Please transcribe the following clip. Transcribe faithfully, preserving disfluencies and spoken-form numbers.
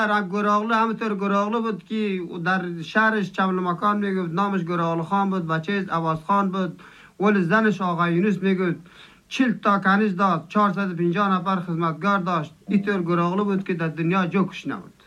گراغلو همونطور گراغلو بود که در شهرش چمل مکان میگفت نامش گراغلو خان بود، بچه عوض خان بود، ولی زنش آقا یونس میگفت چل تا کنیز داشت، چهارصد و پنجاه نفر خدمتگار داشت. اینطور گراغلو بود که در دنیا جوکش نبود.